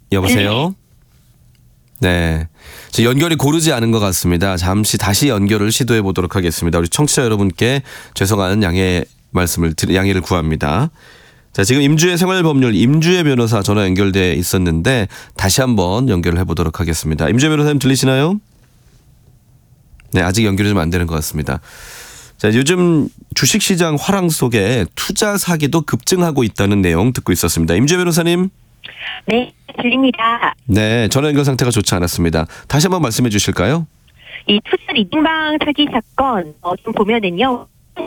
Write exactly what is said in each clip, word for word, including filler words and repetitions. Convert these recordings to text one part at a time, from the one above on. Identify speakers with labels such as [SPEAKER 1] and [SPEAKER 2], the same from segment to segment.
[SPEAKER 1] 여보세요? 네. 저 연결이 고르지 않은 것 같습니다. 잠시 다시 연결을 시도해 보도록 하겠습니다. 우리 청취자 여러분께 죄송한 양해 말씀을, 양해를 구합니다. 자, 지금 임주의 생활법률 임주의 변호사 전화 연결돼 있었는데 다시 한번 연결을 해보도록 하겠습니다. 임주의 변호사님 들리시나요? 네, 아직 연결이 좀 안 되는 것 같습니다. 자, 요즘 주식시장 화랑 속에 투자 사기도 급증하고 있다는 내용 듣고 있었습니다. 임주의 변호사님.
[SPEAKER 2] 네, 들립니다.
[SPEAKER 1] 네, 전화 연결 상태가 좋지 않았습니다. 다시 한번 말씀해 주실까요?
[SPEAKER 2] 이 투자 리딩방 사기 사건 어, 좀 보면은요.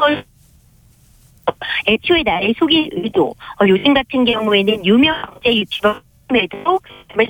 [SPEAKER 2] 애초에 나를 속일 의도. 어, 요즘 같은 경우에는 유명 경제 유튜버에도 정말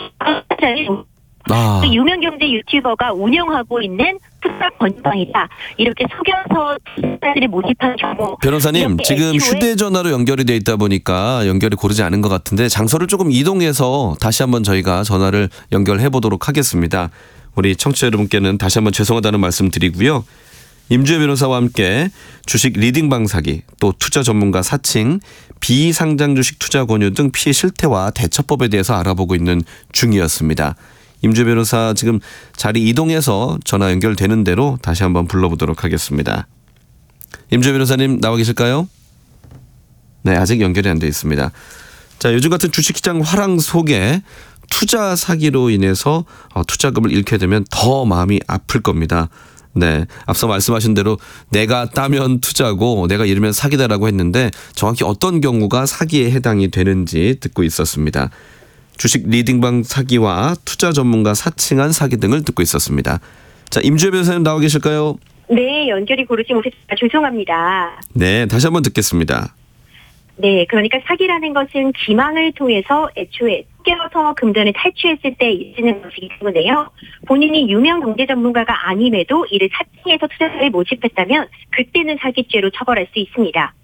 [SPEAKER 2] 사칭
[SPEAKER 1] 아.
[SPEAKER 2] 그 유명 경제 유튜버가 운영하고 있는 투자 권방이다. 이렇게 속여서 투자자들이 모집한 경우.
[SPEAKER 1] 변호사님, 지금 휴대전화로 연결이 돼 있다 보니까 연결이 고르지 않은 것 같은데 장소를 조금 이동해서 다시 한번 저희가 전화를 연결해 보도록 하겠습니다. 우리 청취자 여러분께는 다시 한번 죄송하다는 말씀 드리고요. 임주혜 변호사와 함께 주식 리딩방 사기, 또 투자 전문가 사칭, 비상장 주식 투자 권유 등 피해 실태와 대처법에 대해서 알아보고 있는 중이었습니다. 임주혜 변호사 지금 자리 이동해서 전화 연결되는 대로 다시 한번 불러보도록 하겠습니다. 임주혜 변호사님 나와 계실까요? 네, 아직 연결이 안 돼 있습니다. 자, 요즘 같은 주식시장 화랑 속에 투자 사기로 인해서 투자금을 잃게 되면 더 마음이 아플 겁니다. 네, 앞서 말씀하신 대로 내가 따면 투자고 내가 잃으면 사기다라고 했는데 정확히 어떤 경우가 사기에 해당이 되는지 듣고 있었습니다. 주식 리딩방 사기와 투자 전문가 사칭한 사기 등을 듣고 있었습니다. 자, 임주혜 변호사님 나와 계실까요?
[SPEAKER 2] 네, 연결이 고르지 못했습니다. 죄송합니다.
[SPEAKER 1] 네, 다시 한번 듣겠습니다.
[SPEAKER 2] 네, 그러니까 사기라는 것은 기망을 통해서 애초에 속여서 금전을 탈취했을 때 있는 것이기 때문에요. 본인이 유명 경제 전문가가 아님에도 이를 사칭해서 투자자를 모집했다면 그때는 사기죄로 처벌할 수 있습니다.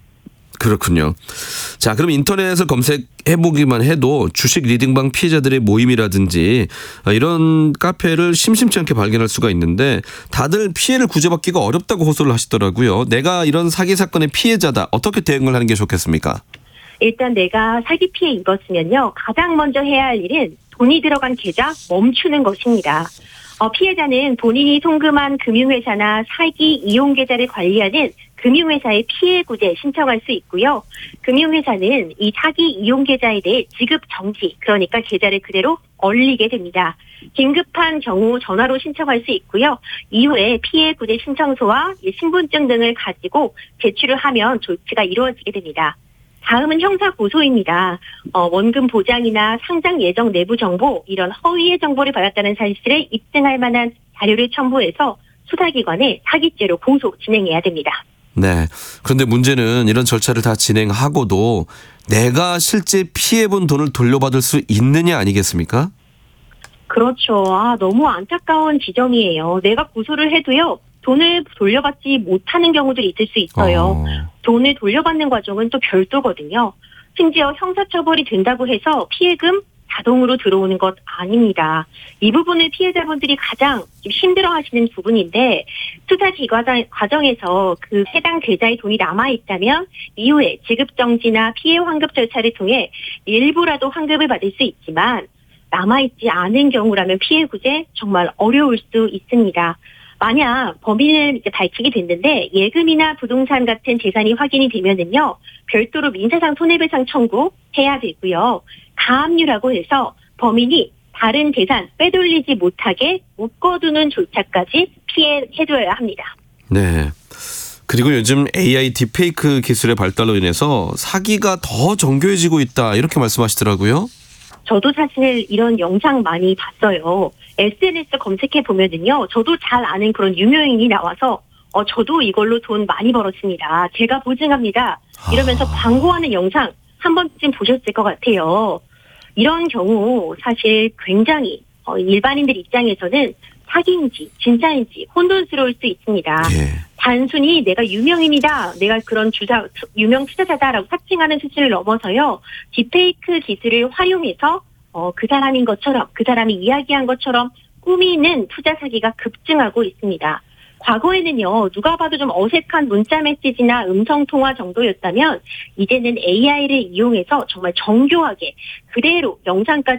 [SPEAKER 1] 그렇군요. 자, 그럼 인터넷에서 검색해보기만 해도 주식 리딩방 피해자들의 모임이라든지 이런 카페를 심심치 않게 발견할 수가 있는데 다들 피해를 구제받기가 어렵다고 호소를 하시더라고요. 내가 이런 사기 사건의 피해자다. 어떻게 대응을 하는 게 좋겠습니까?
[SPEAKER 2] 일단 내가 사기 피해 입었으면요. 가장 먼저 해야 할 일은 돈이 들어간 계좌 멈추는 것입니다. 어, 피해자는 본인이 송금한 금융회사나 사기 이용 계좌를 관리하는 금융회사에 피해 구제 신청할 수 있고요. 금융회사는 이 사기 이용 계좌에 대해 지급 정지, 그러니까 계좌를 그대로 얼리게 됩니다. 긴급한 경우 전화로 신청할 수 있고요. 이후에 피해 구제 신청서와 신분증 등을 가지고 제출을 하면 조치가 이루어지게 됩니다. 다음은 형사 고소입니다. 어, 원금 보장이나 상장 예정 내부 정보, 이런 허위의 정보를 받았다는 사실을 입증할 만한 자료를 첨부해서 수사기관에 사기죄로 고소 진행해야 됩니다.
[SPEAKER 1] 네. 그런데 문제는 이런 절차를 다 진행하고도 내가 실제 피해본 돈을 돌려받을 수 있느냐 아니겠습니까?
[SPEAKER 2] 그렇죠. 아, 너무 안타까운 지점이에요. 내가 고소를 해도요. 돈을 돌려받지 못하는 경우들이 있을 수 있어요. 어. 돈을 돌려받는 과정은 또 별도거든요. 심지어 형사처벌이 된다고 해서 피해금 자동으로 들어오는 것 아닙니다. 이 부분을 피해자분들이 가장 힘들어하시는 부분인데 투자 과정에서 그 해당 계좌에 돈이 남아있다면 이후에 지급정지나 피해 환급 절차를 통해 일부라도 환급을 받을 수 있지만 남아있지 않은 경우라면 피해 구제 정말 어려울 수 있습니다. 만약 범인을 이제 밝히게 됐는데 예금이나 부동산 같은 재산이 확인이 되면은요 별도로 민사상 손해배상 청구해야 되고요. 가압류라고 해서 범인이 다른 재산 빼돌리지 못하게 묶어두는 절차까지 피해해줘야 합니다.
[SPEAKER 1] 네. 그리고 요즘 에이아이 딥페이크 기술의 발달로 인해서 사기가 더 정교해지고 있다 이렇게 말씀하시더라고요.
[SPEAKER 2] 저도 사실 이런 영상 많이 봤어요. 에스엔에스 검색해 보면은요, 저도 잘 아는 그런 유명인이 나와서 어 저도 이걸로 돈 많이 벌었습니다. 제가 보증합니다. 이러면서 아... 광고하는 영상 한 번쯤 보셨을 것 같아요. 이런 경우 사실 굉장히 어, 일반인들 입장에서는 사기인지 진짜인지 혼돈스러울 수 있습니다. 예. 단순히 내가 유명인이다, 내가 그런 주사, 유명 투자자다라고 사칭하는 수준을 넘어서요. 딥페이크 기술을 활용해서 어, 그 사람인 것처럼, 그 사람이 이야기한 것처럼 꾸미는 투자 사기가 급증하고 있습니다. 과거에는요, 누가 봐도 좀 어색한 문자 메시지나 음성 통화 정도였다면 이제는 에이아이를 이용해서 정말 정교하게 그대로 영상까지